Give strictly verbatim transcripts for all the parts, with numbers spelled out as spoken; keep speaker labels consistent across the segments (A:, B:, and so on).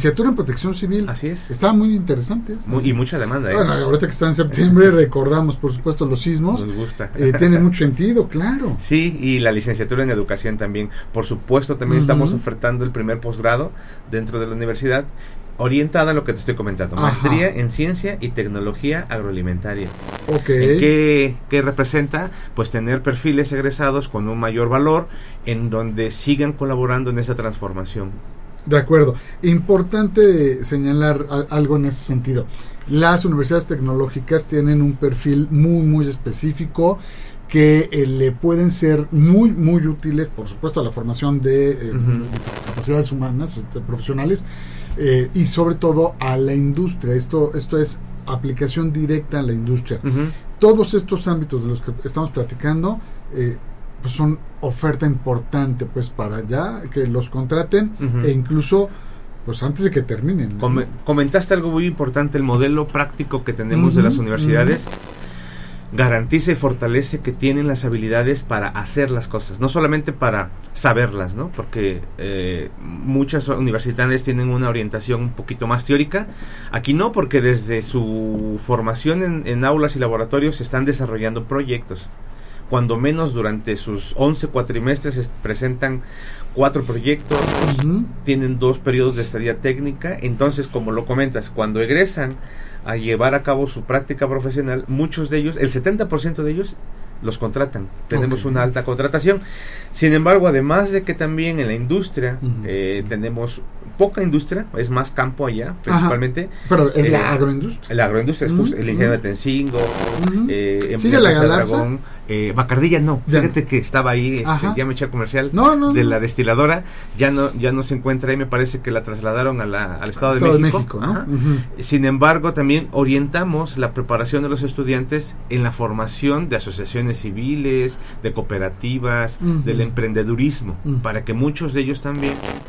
A: licenciatura en Protección Civil.
B: Así es.
A: Estaba muy interesante.
B: Muy, y mucha demanda. ¿eh?
A: Bueno, ahorita que está en septiembre recordamos, por supuesto, los sismos.
B: Nos gusta.
A: Eh, tiene mucho sentido, claro.
B: Sí, y la licenciatura en Educación también. Por supuesto, también uh-huh. estamos ofertando el primer posgrado dentro de la universidad, orientada a lo que te estoy comentando. Ajá. Maestría en Ciencia y Tecnología Agroalimentaria.
A: Okay.
B: ¿En qué, qué representa? Pues tener perfiles egresados con un mayor valor en donde sigan colaborando en esa transformación.
A: De acuerdo. Importante señalar a, algo en ese sentido. Las universidades tecnológicas tienen un perfil muy, muy específico que eh, le pueden ser muy, muy útiles, por supuesto, a la formación de eh, uh-huh. capacidades humanas, de profesionales, eh, y sobre todo a la industria. Esto, esto es aplicación directa a la industria. Uh-huh. Todos estos ámbitos de los que estamos platicando eh, pues son oferta importante pues para ya que los contraten uh-huh. e incluso pues antes de que terminen, ¿no?
B: Com- comentaste algo muy importante, el modelo práctico que tenemos uh-huh. de las universidades uh-huh. garantiza y fortalece que tienen las habilidades para hacer las cosas, no solamente para saberlas, ¿no? Porque eh, muchas universidades tienen una orientación un poquito más teórica. Aquí no, porque desde su formación en, en aulas y laboratorios se están desarrollando proyectos. Cuando menos durante sus once cuatrimestres se presentan cuatro proyectos, uh-huh. tienen dos periodos de estadía técnica. Entonces, como lo comentas, cuando egresan a llevar a cabo su práctica profesional, muchos de ellos, el setenta por ciento de ellos los contratan. Tenemos okay. una alta contratación. Sin embargo, además de que también en la industria uh-huh. eh, tenemos poca industria, es más campo allá, principalmente.
A: Ajá. Pero es
B: eh,
A: la agroindustria.
B: La agroindustria, uh-huh. es el ingenio de Tencingo, uh-huh. eh,
A: ¿Sigue la Galarza?
B: Eh, Bacardilla no,
A: ya.
B: Fíjate que estaba ahí, este, ya me eché comercial
A: no, no,
B: de
A: no.
B: la destiladora, ya no ya no se encuentra ahí, me parece que la trasladaron a la, al Estado,
A: Estado
B: de México,
A: de México, ¿no?
B: uh-huh. Sin embargo, también orientamos la preparación de los estudiantes en la formación de asociaciones civiles, de cooperativas, uh-huh. del emprendedurismo, uh-huh. para que muchos de ellos también,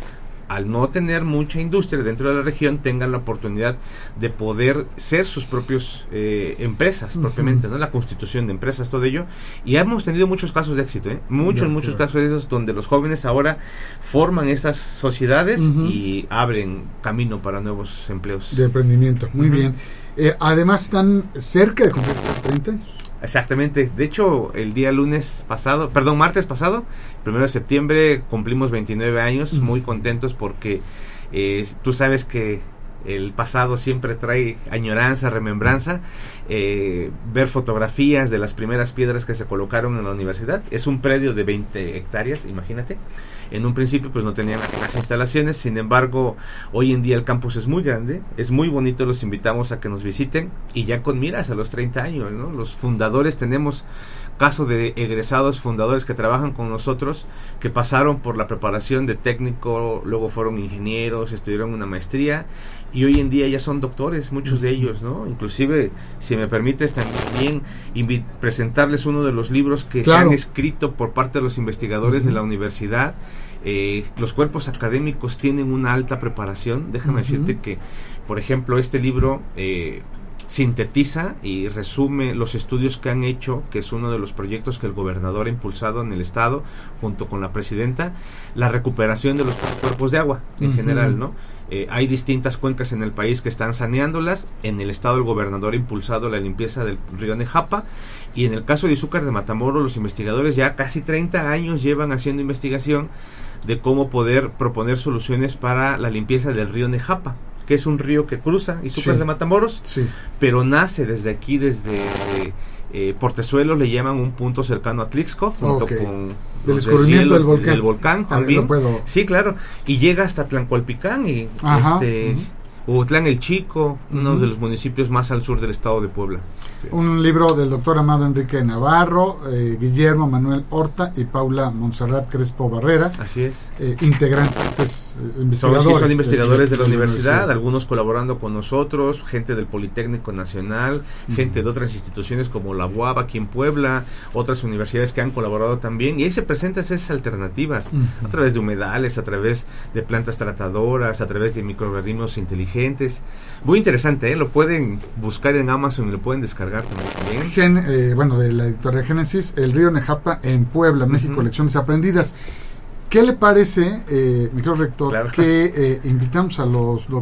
B: al no tener mucha industria dentro de la región, tengan la oportunidad de poder ser sus propios eh, empresas, uh-huh. propiamente, ¿no? La constitución de empresas, todo ello. Y hemos tenido muchos casos de éxito, ¿eh? Muchos, yeah, muchos claro. casos de esos donde los jóvenes ahora forman estas sociedades uh-huh. y abren camino para nuevos empleos.
A: De emprendimiento, muy uh-huh. bien. Eh, además están cerca de cumplir treinta años.
B: Exactamente, de hecho el día lunes pasado, perdón, martes pasado, primero de septiembre, cumplimos veintinueve años, uh-huh. muy contentos porque eh, tú sabes que el pasado siempre trae añoranza, remembranza, eh, ver fotografías de las primeras piedras que se colocaron en la universidad. Es un predio de veinte hectáreas, imagínate. En un principio pues no tenían las instalaciones, sin embargo hoy en día el campus es muy grande, es muy bonito, los invitamos a que nos visiten y ya con miras a los treinta años, ¿no? Los fundadores, tenemos caso de egresados fundadores que trabajan con nosotros, que pasaron por la preparación de técnico, luego fueron ingenieros, estudiaron una maestría y hoy en día ya son doctores, muchos de ellos, ¿no? Inclusive, si me permites también invi- presentarles uno de los libros que claro. se han escrito por parte de los investigadores uh-huh. de la universidad. Eh, los cuerpos académicos tienen una alta preparación. Déjame uh-huh. decirte que, por ejemplo, este libro eh, sintetiza y resume los estudios que han hecho, que es uno de los proyectos que el gobernador ha impulsado en el estado junto con la presidenta, la recuperación de los cuerpos de agua en uh-huh. general, ¿no? Eh, hay distintas cuencas en el país que están saneándolas. En el estado el gobernador ha impulsado la limpieza del río Nejapa, y en el caso de Izúcar de Matamoros los investigadores ya casi treinta años llevan haciendo investigación de cómo poder proponer soluciones para la limpieza del río Nejapa, que es un río que cruza Izúcar sí. de Matamoros,
A: sí.
B: pero nace desde aquí, desde eh, Portezuelo, le llaman un punto cercano a Tlixco, junto
A: okay.
B: con
A: el descubrimiento del volcán,
B: del volcán también.
A: Ver, puedo...
B: Sí, claro, y llega hasta Tlancualpicán y
A: Ajá,
B: este uh-huh. Utlán el Chico, uh-huh. uno de los municipios más al sur del estado de Puebla.
A: Un libro del doctor Amado Enrique Navarro, eh, Guillermo Manuel Horta y Paula Montserrat Crespo Barrera.
B: Así es.
A: Eh, integrantes, eh, investigadores.
B: Son, sí, son investigadores de, de, de la universidad, universidad, algunos colaborando con nosotros, gente del Politécnico Nacional, uh-huh. gente de otras instituciones como la U A B aquí en Puebla, otras universidades que han colaborado también, y ahí se presentan esas alternativas, uh-huh. a través de humedales, a través de plantas tratadoras, a través de microorganismos inteligentes. Muy interesante, ¿eh? Lo pueden buscar en Amazon y lo pueden descargar también.
A: Gen, eh, bueno, de la editorial Génesis, El río Nejapa en Puebla, México, uh-huh. lecciones aprendidas. ¿Qué le parece, eh, mi querido rector, claro. que eh, invitamos a los